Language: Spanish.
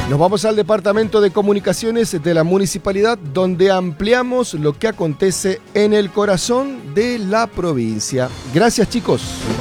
Nos vamos al Departamento de Comunicaciones de la Municipalidad, donde ampliamos lo que acontece en el corazón de la provincia. Gracias, chicos.